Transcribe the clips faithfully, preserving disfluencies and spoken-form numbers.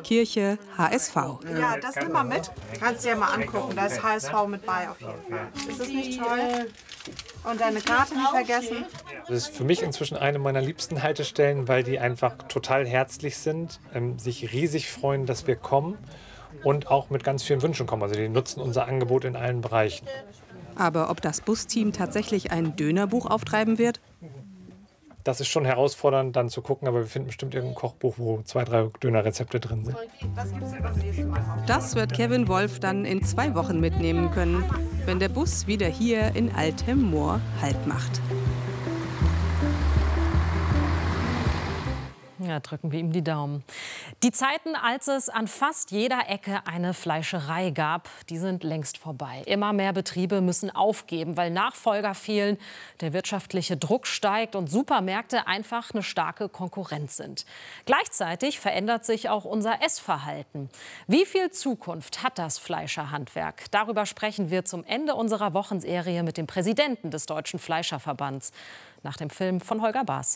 Kirche, H S V. Ja, das nimm mal mit. Kannst du dir mal angucken. Da ist H S V mit bei auf jeden Fall. Ist das nicht toll? Und deine Karte nicht vergessen. Das ist für mich inzwischen eine meiner liebsten Haltestellen, weil die einfach total herzlich sind, ähm, sich riesig freuen, dass wir kommen und auch mit ganz vielen Wünschen kommen. Also die nutzen unser Angebot in allen Bereichen. Aber ob das Busteam tatsächlich ein Dönerbuch auftreiben wird? Das ist schon herausfordernd, dann zu gucken, aber wir finden bestimmt irgendein Kochbuch, wo zwei, drei Dönerrezepte drin sind. Das wird Kevin Wolf dann in zwei Wochen mitnehmen können, wenn der Bus wieder hier in Altem Moor Halt macht. Ja, drücken wir ihm die Daumen. Die Zeiten, als es an fast jeder Ecke eine Fleischerei gab, die sind längst vorbei. Immer mehr Betriebe müssen aufgeben, weil Nachfolger fehlen, der wirtschaftliche Druck steigt und Supermärkte einfach eine starke Konkurrenz sind. Gleichzeitig verändert sich auch unser Essverhalten. Wie viel Zukunft hat das Fleischerhandwerk? Darüber sprechen wir zum Ende unserer Wochenserie mit dem Präsidenten des Deutschen Fleischerverbands. Nach dem Film von Holger Baas.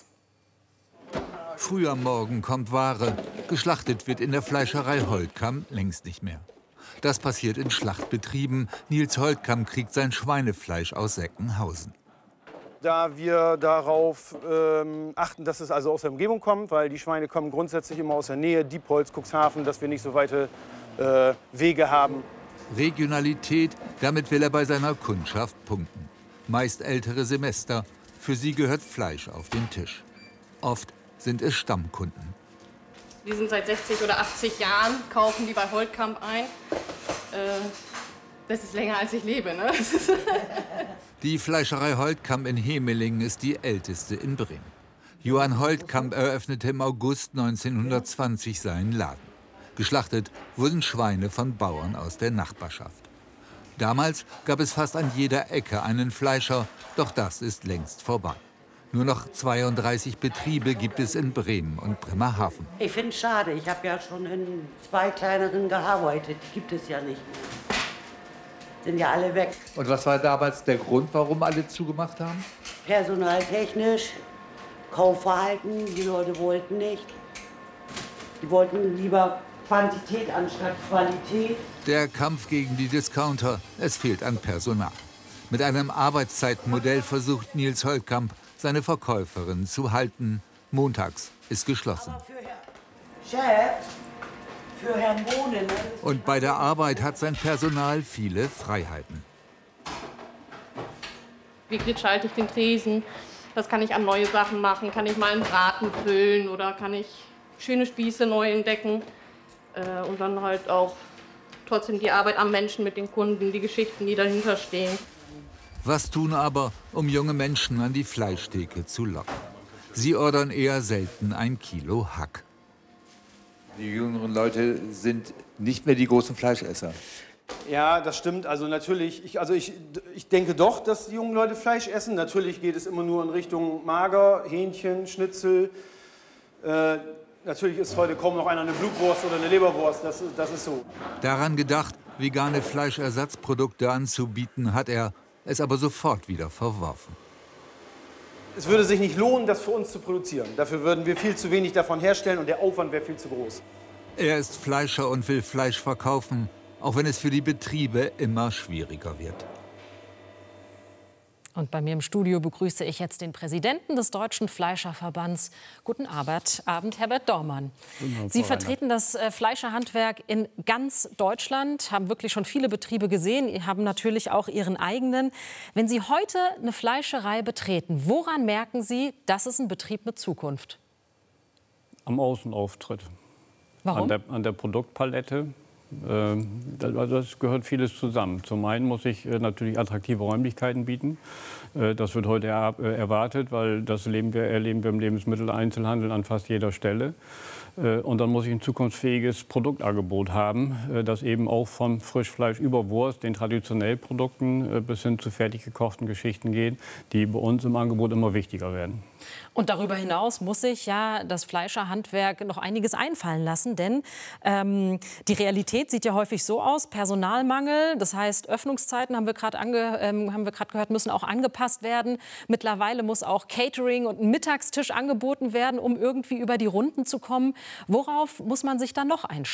Früh am Morgen kommt Ware. Geschlachtet wird in der Fleischerei Holtkamp längst nicht mehr. Das passiert in Schlachtbetrieben. Nils Holtkamp kriegt sein Schweinefleisch aus Seckenhausen. Da wir darauf ähm, achten, dass es also aus der Umgebung kommt, weil die Schweine kommen grundsätzlich immer aus der Nähe, Diepholz, Cuxhaven, dass wir nicht so weite äh, Wege haben. Regionalität, damit will er bei seiner Kundschaft punkten. Meist ältere Semester. Für sie gehört Fleisch auf den Tisch. Oft sind es Stammkunden. Die sind seit sechzig oder achtzig Jahren, kaufen die bei Holtkamp ein. Äh, das ist länger, als ich lebe, ne? Die Fleischerei Holtkamp in Hemelingen ist die älteste in Bremen. Johann Holtkamp eröffnete im August neunzehnhundertzwanzig seinen Laden. Geschlachtet wurden Schweine von Bauern aus der Nachbarschaft. Damals gab es fast an jeder Ecke einen Fleischer, doch das ist längst vorbei. Nur noch zweiunddreißig Betriebe gibt es in Bremen und Bremerhaven. Ich finde es schade. Ich habe ja schon in zwei kleineren gearbeitet. Die gibt es ja nicht mehr. Sind ja alle weg. Und was war damals der Grund, warum alle zugemacht haben? Personaltechnisch, Kaufverhalten. Die Leute wollten nicht. Die wollten lieber Quantität anstatt Qualität. Der Kampf gegen die Discounter. Es fehlt an Personal. Mit einem Arbeitszeitmodell versucht Nils Holtkamp, seine Verkäuferin zu halten. Montags ist geschlossen. Aber für Herr Chef, für Herrn Bohnen. Und bei der Arbeit hat sein Personal viele Freiheiten. Wie schalte ich den Tresen? Was kann ich an neue Sachen machen? Kann ich mal einen Braten füllen oder kann ich schöne Spieße neu entdecken? Äh, und dann halt auch trotzdem die Arbeit am Menschen mit den Kunden, die Geschichten, die dahinter stehen. Was tun aber, um junge Menschen an die Fleischtheke zu locken? Sie ordern eher selten ein Kilo Hack. Die jüngeren Leute sind nicht mehr die großen Fleischesser. Ja, das stimmt. Also natürlich, ich, also ich, ich denke doch, dass die jungen Leute Fleisch essen. Natürlich geht es immer nur in Richtung Mager, Hähnchen, Schnitzel. Äh, natürlich ist heute kaum noch einer eine Blutwurst oder eine Leberwurst. Das, das ist so. Daran gedacht, vegane Fleischersatzprodukte anzubieten, hat er es aber sofort wieder verworfen. Es würde sich nicht lohnen, das für uns zu produzieren. Dafür würden wir viel zu wenig davon herstellen und der Aufwand wäre viel zu groß. Er ist Fleischer und will Fleisch verkaufen, auch wenn es für die Betriebe immer schwieriger wird. Und bei mir im Studio begrüße ich jetzt den Präsidenten des Deutschen Fleischerverbands. Guten Abend, Abend Herbert Dormann. Sie vertreten das äh, Fleischerhandwerk in ganz Deutschland, haben wirklich schon viele Betriebe gesehen, haben natürlich auch Ihren eigenen. Wenn Sie heute eine Fleischerei betreten, woran merken Sie, das ist ein Betrieb mit Zukunft? Am Außenauftritt. Warum? An der, an der Produktpalette. Das gehört vieles zusammen. Zum einen muss ich natürlich attraktive Räumlichkeiten bieten. Das wird heute erwartet, weil das erleben wir, erleben wir im Lebensmitteleinzelhandel an fast jeder Stelle. Und dann muss ich ein zukunftsfähiges Produktangebot haben, das eben auch vom Frischfleisch über Wurst, den traditionellen Produkten, bis hin zu fertig gekochten Geschichten geht, die bei uns im Angebot immer wichtiger werden. Und darüber hinaus muss sich ja das Fleischerhandwerk noch einiges einfallen lassen, denn ähm, die Realität sieht ja häufig so aus, Personalmangel, das heißt Öffnungszeiten, haben wir gerade ähm, haben wir gerade gehört, müssen auch angepasst werden. Mittlerweile muss auch Catering und ein Mittagstisch angeboten werden, um irgendwie über die Runden zu kommen. Worauf muss man sich dann noch einstellen?